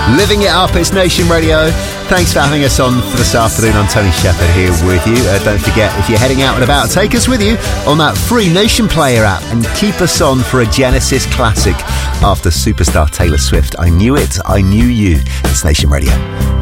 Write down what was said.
Living it up, it's Nation Radio. Thanks for having us on for this afternoon. I'm Tony Shepherd here with you. Don't forget, if you're heading out and about, take us with you on that free Nation Player app and keep us on for a Genesis classic after superstar Taylor Swift. I knew it, I knew you. It's Nation Radio.